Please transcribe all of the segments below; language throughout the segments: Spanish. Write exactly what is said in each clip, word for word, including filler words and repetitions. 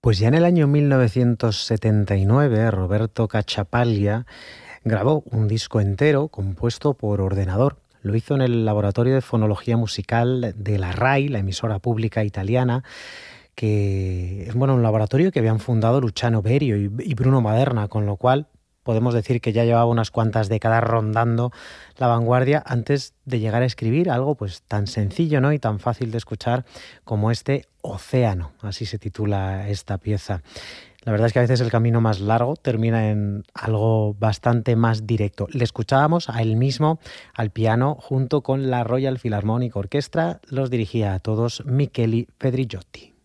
Pues ya en el año mil novecientos setenta y nueve, Roberto Cachapaglia grabó un disco entero compuesto por ordenador. Lo hizo en el Laboratorio de Fonología Musical de la RAI, la emisora pública italiana, que es bueno, un laboratorio que habían fundado Luciano Berio y, y Bruno Maderna, con lo cual podemos decir que ya llevaba unas cuantas décadas rondando la vanguardia antes de llegar a escribir algo pues tan sencillo, ¿no?, y tan fácil de escuchar como este Océano, así se titula esta pieza. La verdad es que a veces el camino más largo termina en algo bastante más directo. Le escuchábamos a él mismo al piano junto con la Royal Philharmonic Orchestra. Los dirigía a todos Micheli Pedrigiotti.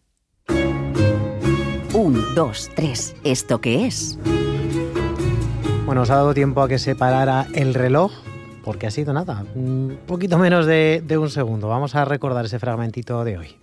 Un, dos, tres. ¿Esto qué es? Bueno, os ha dado tiempo a que se parara el reloj, porque ha sido nada, un poquito menos de, de un segundo. Vamos a recordar ese fragmentito de hoy.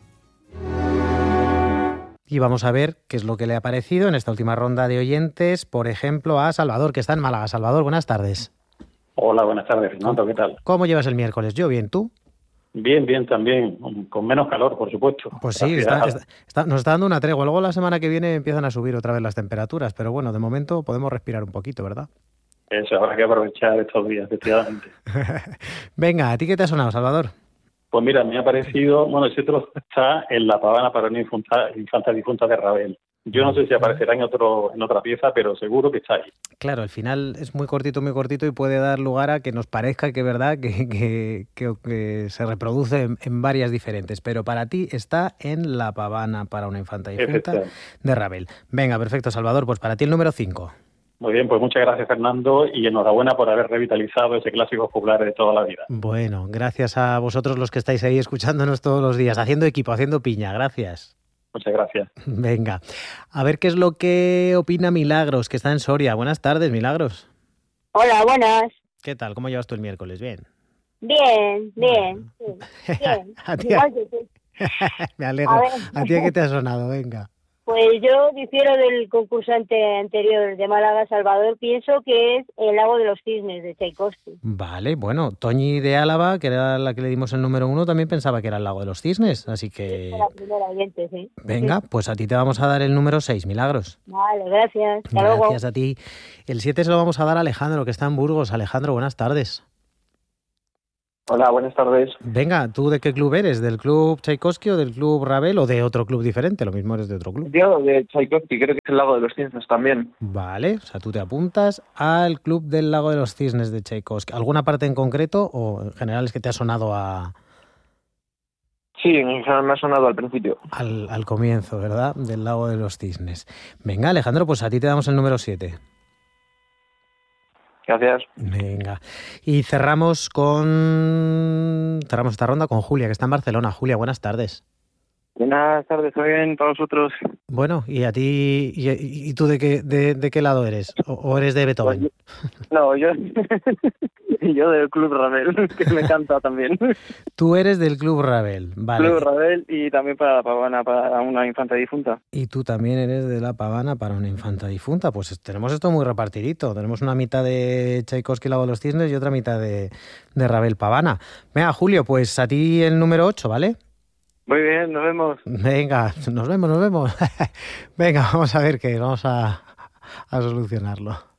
Y vamos a ver qué es lo que le ha parecido en esta última ronda de oyentes, por ejemplo, a Salvador, que está en Málaga. Salvador, buenas tardes. Hola, buenas tardes, Fernando, ¿qué tal? ¿Cómo llevas el miércoles? Yo bien, ¿tú? Bien, bien también, con menos calor, por supuesto. Pues sí, está, está, está, nos está dando una tregua. Luego la semana que viene empiezan a subir otra vez las temperaturas, pero bueno, de momento podemos respirar un poquito, ¿verdad? Eso, habrá que aprovechar estos días, efectivamente. Venga, ¿a ti qué te ha sonado, Salvador? Pues mira, me ha parecido, bueno, ese trozo está en La Pavana para una infanta, infanta difunta de Ravel. Yo no sé si aparecerá en otro en otra pieza, pero seguro que está ahí. Claro, el final es muy cortito, muy cortito y puede dar lugar a que nos parezca que es verdad que, que, que, que se reproduce en, en varias diferentes. Pero para ti está en La Pavana para una infanta difunta de Ravel. Venga, perfecto, Salvador. Pues para ti el número cinco. Muy bien, pues muchas gracias, Fernando, y enhorabuena por haber revitalizado ese clásico popular de toda la vida. Bueno, gracias a vosotros los que estáis ahí escuchándonos todos los días, haciendo equipo, haciendo piña. Gracias. Muchas gracias. Venga, a ver qué es lo que opina Milagros, que está en Soria. Buenas tardes, Milagros. Hola, buenas. ¿Qué tal? ¿Cómo llevas tú el miércoles? ¿Bien? Bien, bien, bueno. bien. bien. a ti a... Me alegro. ¿A, ¿A ti a qué te ha sonado? Venga. Pues yo difiero del concursante anterior de Málaga, Salvador. Pienso que es El lago de los cisnes, de Tchaikovsky. Vale, bueno, Toñi de Álava, que era la que le dimos el número uno, también pensaba que era El lago de los cisnes, así que... Es la primera oyente, sí. Venga, sí. Pues a ti te vamos a dar el número seis, Milagros. Vale, gracias. Hasta Gracias luego. a ti. El siete se lo vamos a dar a Alejandro, que está en Burgos. Alejandro, buenas tardes. Hola, buenas tardes. Venga, ¿tú de qué club eres? ¿Del club Tchaikovsky o del club Ravel o de otro club diferente? Lo mismo eres de otro club. Yo de Tchaikovsky, creo que es El lago de los cisnes también. Vale, o sea, tú te apuntas al club del lago de los cisnes de Tchaikovsky. ¿Alguna parte en concreto o en general es que te ha sonado a...? Sí, en general me ha sonado al principio. Al, al comienzo, ¿verdad? Del lago de los cisnes. Venga, Alejandro, pues a ti te damos el número siete. Gracias. Venga. Y cerramos con... Cerramos esta ronda con Julia, que está en Barcelona. Julia, buenas tardes. Buenas tardes, muy bien para vosotros. Bueno, ¿y a ti, y, y tú de qué, de, de qué lado eres? ¿O, o eres de Beethoven? No, yo, yo del Club Ravel, que me encanta también. Tú eres del Club Ravel, vale. Club Ravel y también para la Pavana, para una infanta difunta. Y tú también eres de La Pavana para una infanta difunta. Pues tenemos esto muy repartidito. Tenemos una mitad de Tchaikovsky, Lago de los Cisnes, y otra mitad de, de Ravel Pavana. Venga, Julio, pues a ti el número ocho, ¿vale? Muy bien, nos vemos. Venga, nos vemos, nos vemos. Venga, vamos a ver qué, vamos a, a solucionarlo.